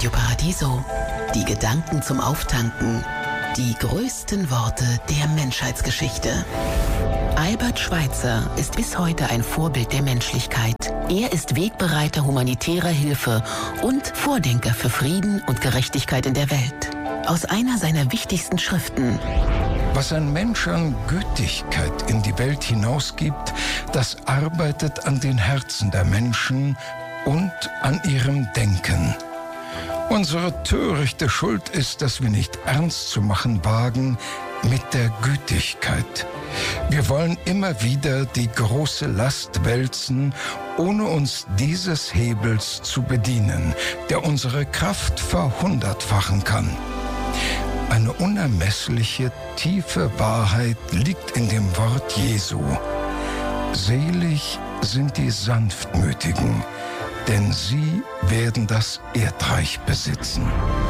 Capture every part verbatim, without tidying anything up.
Radio Paradiso. Die Gedanken zum Auftanken. Die größten Worte der Menschheitsgeschichte. Albert Schweitzer ist bis heute ein Vorbild der Menschlichkeit. Er ist Wegbereiter humanitärer Hilfe und Vordenker für Frieden und Gerechtigkeit in der Welt. Aus einer seiner wichtigsten Schriften: Was ein Mensch an Gütigkeit in die Welt hinausgibt, das arbeitet an den Herzen der Menschen und an ihrem Denken. Unsere törichte Schuld ist, dass wir nicht ernst zu machen wagen mit der Gütigkeit. Wir wollen immer wieder die große Last wälzen, ohne uns dieses Hebels zu bedienen, der unsere Kraft verhundertfachen kann. Eine unermessliche, tiefe Wahrheit liegt in dem Wort Jesu. Selig sind die Sanftmütigen, denn sie werden das Erdreich besitzen.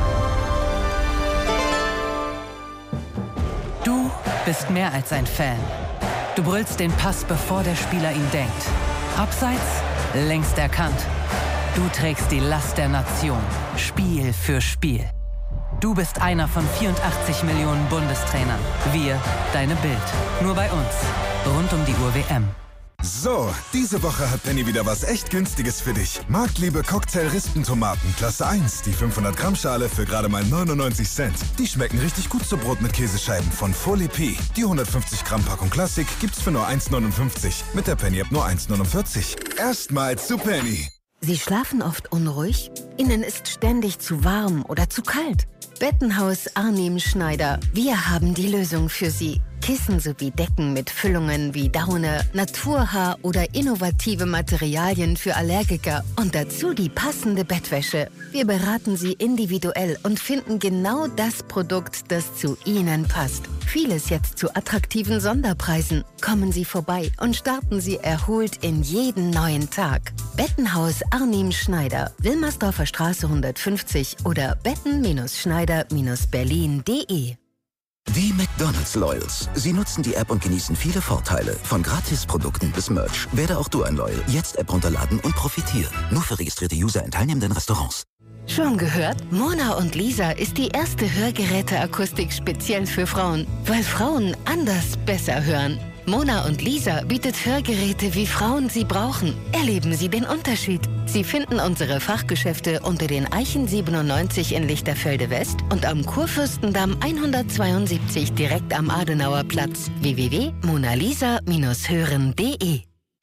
Du bist mehr als ein Fan. Du brüllst den Pass, bevor der Spieler ihn denkt. Abseits, längst erkannt. Du trägst die Last der Nation, Spiel für Spiel. Du bist einer von vierundachtzig Millionen Bundestrainern. Wir, deine Bild. Nur bei uns. Rund um die Uhr W M. So, diese Woche hat Penny wieder was echt Günstiges für dich. Marktliebe Cocktail-Rispentomaten Klasse eins, die fünfhundert Gramm Schale für gerade mal neunundneunzig Cent. Die schmecken richtig gut zu Brot mit Käsescheiben von Folie P. Die hundertfünfzig Gramm Packung Klassik gibt's für nur eins neunundfünfzig. Mit der Penny-App nur eins neunundvierzig. Erstmals zu Penny. Sie schlafen oft unruhig? Ihnen ist ständig zu warm oder zu kalt? Bettenhaus Arnim Schneider. Wir haben die Lösung für Sie. Kissen sowie Decken mit Füllungen wie Daune, Naturhaar oder innovative Materialien für Allergiker und dazu die passende Bettwäsche. Wir beraten Sie individuell und finden genau das Produkt, das zu Ihnen passt. Vieles jetzt zu attraktiven Sonderpreisen. Kommen Sie vorbei und starten Sie erholt in jeden neuen Tag. Bettenhaus Arnim Schneider, Wilmersdorfer Straße hundertfünfzig oder betten-schneider berlin punkt de. Die McDonald's Loyals. Sie nutzen die App und genießen viele Vorteile. Von Gratisprodukten bis Merch. Werde auch du ein Loyal. Jetzt App runterladen und profitieren. Nur für registrierte User in teilnehmenden Restaurants. Schon gehört? Mona und Lisa ist die erste Hörgeräteakustik speziell für Frauen. Weil Frauen anders besser hören. Mona und Lisa bietet Hörgeräte, wie Frauen sie brauchen. Erleben Sie den Unterschied. Sie finden unsere Fachgeschäfte unter den Eichen siebenundneunzig in Lichterfelde West und am Kurfürstendamm hundertzweiundsiebzig direkt am Adenauer Platz. w w w punkt monalisa hören punkt de.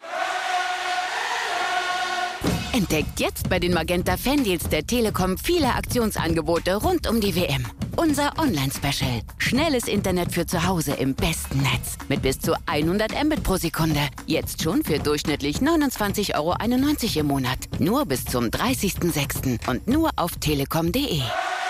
Entdeckt jetzt bei den Magenta Fandeals der Telekom viele Aktionsangebote rund um die W M. Unser Online-Special. Schnelles Internet für zu Hause im besten Netz. Mit bis zu hundert Mbit pro Sekunde. Jetzt schon für durchschnittlich neunundzwanzig Euro einundneunzig im Monat. Nur bis zum dreißigsten sechsten und nur auf telekom punkt de.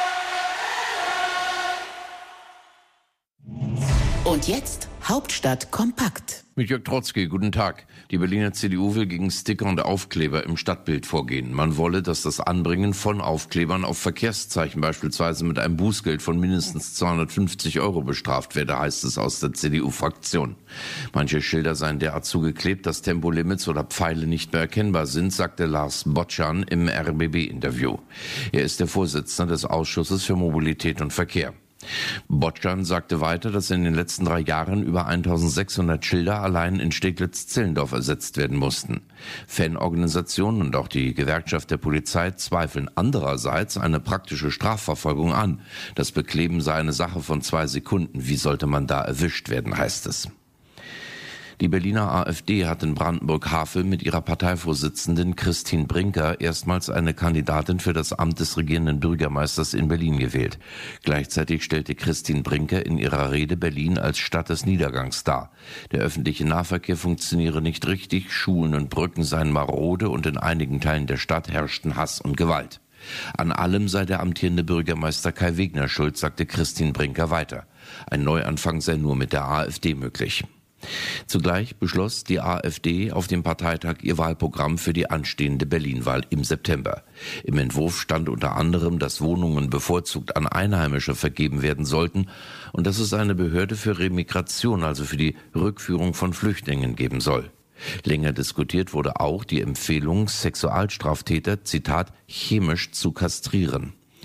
Und jetzt Hauptstadt kompakt. Mit Jörg Trotzki, guten Tag. Die Berliner C D U will gegen Sticker und Aufkleber im Stadtbild vorgehen. Man wolle, dass das Anbringen von Aufklebern auf Verkehrszeichen beispielsweise mit einem Bußgeld von mindestens zweihundertfünfzig Euro bestraft werde, heißt es aus der C D U-Fraktion. Manche Schilder seien derart zugeklebt, dass Tempolimits oder Pfeile nicht mehr erkennbar sind, sagte Lars Botschan im R B B-Interview. Er ist der Vorsitzende des Ausschusses für Mobilität und Verkehr. Botschan sagte weiter, dass in den letzten drei Jahren über eintausendsechshundert Schilder allein in Steglitz-Zehlendorf ersetzt werden mussten. Fanorganisationen und auch die Gewerkschaft der Polizei zweifeln andererseits eine praktische Strafverfolgung an. Das Bekleben sei eine Sache von zwei Sekunden. Wie sollte man da erwischt werden, heißt es. Die Berliner AfD hat in Brandenburg-Havel mit ihrer Parteivorsitzenden Christine Brinker erstmals eine Kandidatin für das Amt des regierenden Bürgermeisters in Berlin gewählt. Gleichzeitig stellte Christine Brinker in ihrer Rede Berlin als Stadt des Niedergangs dar. Der öffentliche Nahverkehr funktioniere nicht richtig, Schulen und Brücken seien marode und in einigen Teilen der Stadt herrschten Hass und Gewalt. An allem sei der amtierende Bürgermeister Kai Wegner schuld, sagte Christine Brinker weiter. Ein Neuanfang sei nur mit der AfD möglich. Zugleich beschloss die AfD auf dem Parteitag ihr Wahlprogramm für die anstehende Berlin-Wahl im September. Im Entwurf stand unter anderem, dass Wohnungen bevorzugt an Einheimische vergeben werden sollten und dass es eine Behörde für Remigration, also für die Rückführung von Flüchtlingen, geben soll. Länger diskutiert wurde auch die Empfehlung, Sexualstraftäter, Zitat, chemisch zu kastrieren.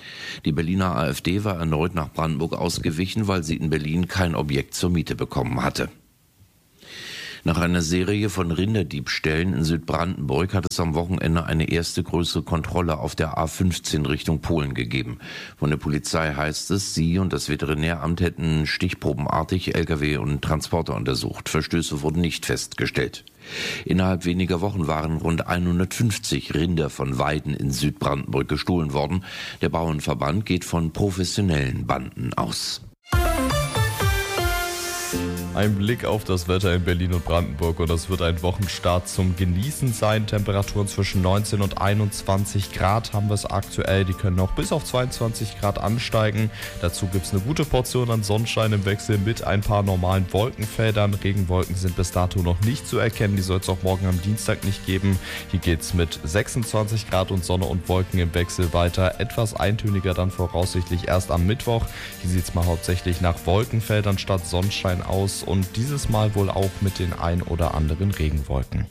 Die Berliner AfD war erneut nach Brandenburg ausgewichen, weil sie in Berlin kein Objekt zur Miete bekommen hatte. Nach einer Serie von Rinderdiebstählen in Südbrandenburg hat es am Wochenende eine erste größere Kontrolle auf der A fünfzehn Richtung Polen gegeben. Von der Polizei heißt es, sie und das Veterinäramt hätten stichprobenartig L K W und Transporter untersucht. Verstöße wurden nicht festgestellt. Innerhalb weniger Wochen waren rund hundertfünfzig Rinder von Weiden in Südbrandenburg gestohlen worden. Der Bauernverband geht von professionellen Banden aus. Ein Blick auf das Wetter in Berlin und Brandenburg und das wird ein Wochenstart zum Genießen sein. Temperaturen zwischen neunzehn und einundzwanzig Grad haben wir es aktuell. Die können noch bis auf zweiundzwanzig Grad ansteigen. Dazu gibt es eine gute Portion an Sonnenschein im Wechsel mit ein paar normalen Wolkenfeldern. Regenwolken sind bis dato noch nicht zu erkennen. Die soll es auch morgen am Dienstag nicht geben. Hier geht es mit sechsundzwanzig Grad und Sonne und Wolken im Wechsel weiter. Etwas eintöniger dann voraussichtlich erst am Mittwoch. Hier sieht es mal hauptsächlich nach Wolkenfeldern statt Sonnenschein aus. Und dieses Mal wohl auch mit den ein oder anderen Regenwolken.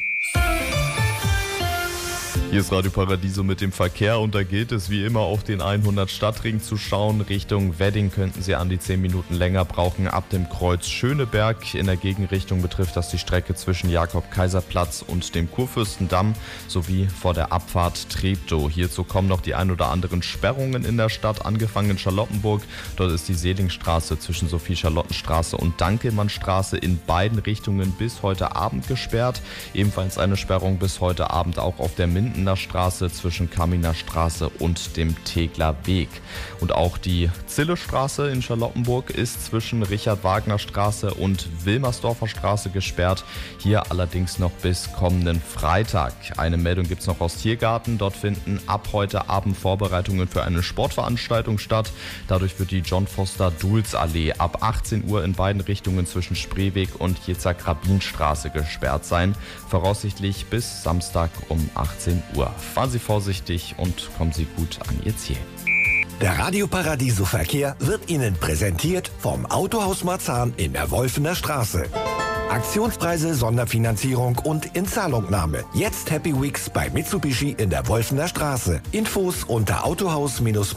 Hier ist Radio Paradiso mit dem Verkehr und da gilt es wie immer auf den hundert Stadtring zu schauen. Richtung Wedding könnten Sie an die zehn Minuten länger brauchen ab dem Kreuz Schöneberg. In der Gegenrichtung betrifft das die Strecke zwischen Jakob-Kaiser-Platz und dem Kurfürstendamm sowie vor der Abfahrt Treptow. Hierzu kommen noch die ein oder anderen Sperrungen in der Stadt, angefangen in Charlottenburg. Dort ist die Seelingstraße zwischen Sophie-Charlottenstraße und Dankelmannstraße in beiden Richtungen bis heute Abend gesperrt. Ebenfalls eine Sperrung bis heute Abend auch auf der Mindener Straße zwischen Kaminer Straße und dem Tegler Weg. Und auch die Zillestraße in Charlottenburg ist zwischen Richard-Wagner-Straße und Wilmersdorfer Straße gesperrt. Hier allerdings noch bis kommenden Freitag. Eine Meldung gibt es noch aus Tiergarten. Dort finden ab heute Abend Vorbereitungen für eine Sportveranstaltung statt. Dadurch wird die John-Foster-Dulz-Allee ab achtzehn Uhr in beiden Richtungen zwischen Spreeweg und Jitzak-Rabin-Straße gesperrt sein. Voraussichtlich bis Samstag um achtzehn Uhr. Fahren Sie vorsichtig und kommen Sie gut an Ihr Ziel. Der Radio Paradiso Verkehr wird Ihnen präsentiert vom Autohaus Marzahn in der Wolfener Straße. Aktionspreise, Sonderfinanzierung und Inzahlungnahme. Jetzt Happy Weeks bei Mitsubishi in der Wolfener Straße. Infos unter autohaus